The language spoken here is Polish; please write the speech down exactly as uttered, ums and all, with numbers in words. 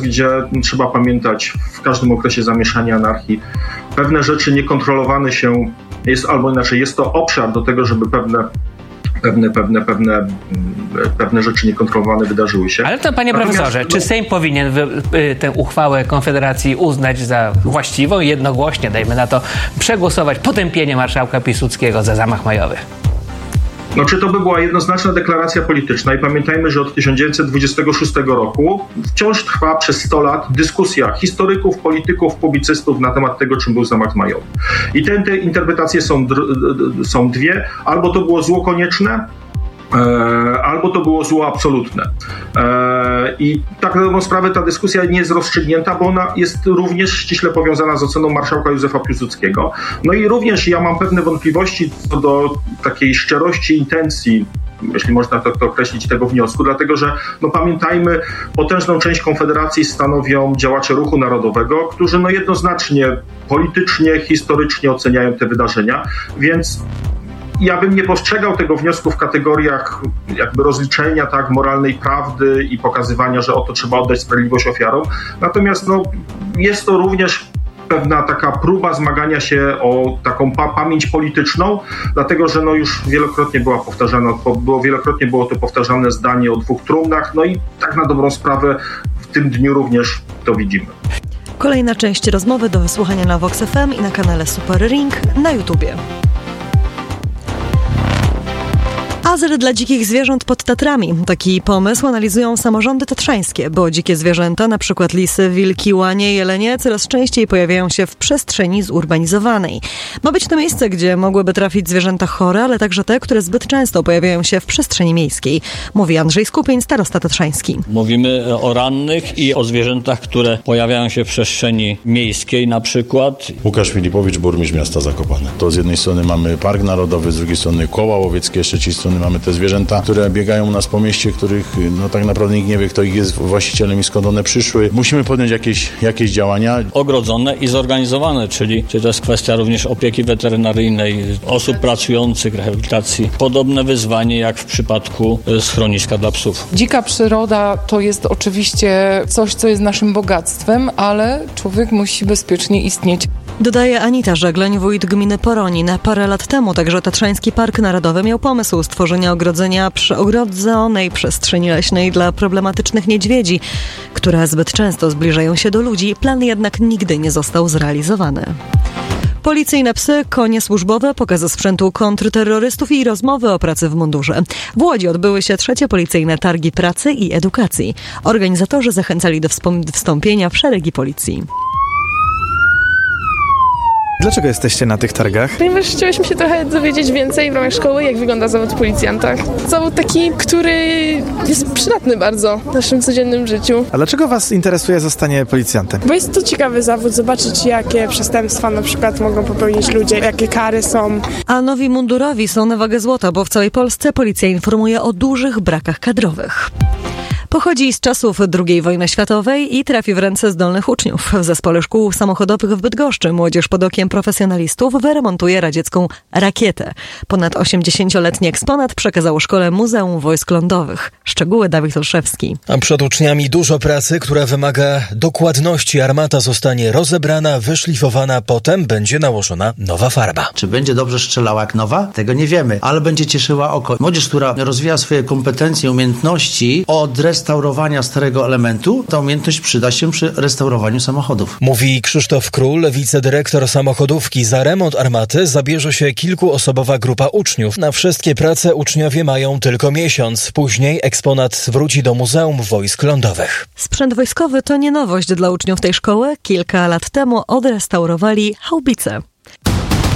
gdzie trzeba pamiętać w każdym okresie zamieszania, anarchii, pewne rzeczy niekontrolowane się, jest albo inaczej, jest to obszar do tego, żeby pewne Pewne, pewne, pewne, pewne rzeczy niekontrolowane wydarzyły się. Ale to, panie Natomiast, profesorze, czy Sejm powinien wy, y, tę uchwałę Konfederacji uznać za właściwą i jednogłośnie, dajmy na to, przegłosować potępienie marszałka Piłsudskiego za zamach majowy? No, czy to by była jednoznaczna deklaracja polityczna? I pamiętajmy, że od tysiąc dziewięćset dwudziestego szóstego roku wciąż trwa przez sto lat dyskusja historyków, polityków, publicystów na temat tego, czym był zamach majowy. I te, te interpretacje są, są dwie. Albo to było zło konieczne, albo to było zło absolutne. I tak na dobrą sprawę ta dyskusja nie jest rozstrzygnięta, bo ona jest również ściśle powiązana z oceną marszałka Józefa Piłsudskiego. No i również ja mam pewne wątpliwości co do takiej szczerości intencji, jeśli można to, to określić, tego wniosku, dlatego że no pamiętajmy, potężną część Konfederacji stanowią działacze ruchu narodowego, którzy no jednoznacznie politycznie, historycznie oceniają te wydarzenia, więc ja bym nie postrzegał tego wniosku w kategoriach jakby rozliczenia, tak, moralnej prawdy i pokazywania, że oto trzeba oddać sprawiedliwość ofiarom. Natomiast no, jest to również pewna taka próba zmagania się o taką pa- pamięć polityczną, dlatego że no już wielokrotnie była powtarzana, było wielokrotnie było to powtarzane zdanie o dwóch trumnach, no i tak na dobrą sprawę w tym dniu również to widzimy. Kolejna część rozmowy do wysłuchania na Vox F M i na kanale Super Ring na YouTubie. Azyl dla dzikich zwierząt pod Tatrami. Taki pomysł analizują samorządy tatrzańskie, bo dzikie zwierzęta, na przykład lisy, wilki, łanie, jelenie, coraz częściej pojawiają się w przestrzeni zurbanizowanej. Ma być to miejsce, gdzie mogłyby trafić zwierzęta chore, ale także te, które zbyt często pojawiają się w przestrzeni miejskiej. Mówi Andrzej Skupień, starosta tatrzański. Mówimy o rannych i o zwierzętach, które pojawiają się w przestrzeni miejskiej na przykład. Łukasz Filipowicz, burmistrz miasta Zakopane. To z jednej strony mamy Park Narodowy, z drugiej strony koła łowieckie, z trzeciej strony mamy te zwierzęta, które biegają u nas po mieście, których no tak naprawdę nikt nie wie, kto ich jest właścicielem i skąd one przyszły. Musimy podjąć jakieś, jakieś działania. Ogrodzone i zorganizowane, czyli, czyli to jest kwestia również opieki weterynaryjnej, osób pracujących, rehabilitacji. Podobne wyzwanie jak w przypadku schroniska dla psów. Dzika przyroda to jest oczywiście coś, co jest naszym bogactwem, ale człowiek musi bezpiecznie istnieć. Dodaje Anita Żegleń, wójt gminy Poronin. Parę lat temu także Tatrzański Park Narodowy miał pomysł stworzenia ogrodzenia przy ogrodzonej przestrzeni leśnej dla problematycznych niedźwiedzi, które zbyt często zbliżają się do ludzi. Plan jednak nigdy nie został zrealizowany. Policyjne psy, konie służbowe, pokazy sprzętu kontrterrorystów i rozmowy o pracy w mundurze. W Łodzi odbyły się trzecie policyjne targi pracy i edukacji. Organizatorzy zachęcali do wstąpienia w szeregi policji. Dlaczego jesteście na tych targach? Ponieważ chciałyśmy się trochę dowiedzieć więcej w ramach szkoły, jak wygląda zawód policjanta. Zawód taki, który jest przydatny bardzo w naszym codziennym życiu. A dlaczego was interesuje zostanie policjantem? Bo jest to ciekawy zawód, zobaczyć jakie przestępstwa na przykład mogą popełnić ludzie, jakie kary są. A nowi mundurowi są na wagę złota, bo w całej Polsce policja informuje o dużych brakach kadrowych. Pochodzi z czasów drugiej wojny światowej i trafi w ręce zdolnych uczniów. W zespole szkół samochodowych w Bydgoszczy młodzież pod okiem profesjonalistów wyremontuje radziecką rakietę. Ponad osiemdziesięcioletni eksponat przekazało szkole Muzeum Wojsk Lądowych. Szczegóły Dawid Olszewski. A przed uczniami dużo pracy, która wymaga dokładności. Armata zostanie rozebrana, wyszlifowana, potem będzie nałożona nowa farba. Czy będzie dobrze strzelała jak nowa? Tego nie wiemy, ale będzie cieszyła oko. Młodzież, która rozwija swoje kompetencje, umiejętności od restaurowania starego elementu, ta umiejętność przyda się przy restaurowaniu samochodów. Mówi Krzysztof Król, wicedyrektor samochodówki. Za remont armaty zabierze się kilkuosobowa grupa uczniów. Na wszystkie prace uczniowie mają tylko miesiąc. Później eksponat wróci do Muzeum Wojsk Lądowych. Sprzęt wojskowy to nie nowość dla uczniów tej szkoły. Kilka lat temu odrestaurowali haubice.